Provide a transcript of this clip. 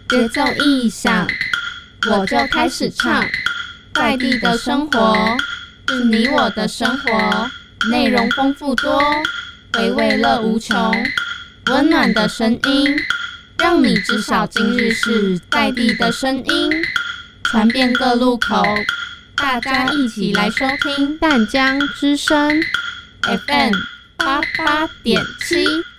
节奏一响，我就开始唱。在地的生活是你我的生活，内容丰富多，回味乐无穷。温暖的声音，让你知晓今日事。在地的声音，传遍各路口。大家一起来收听淡江之声 FM 88.7。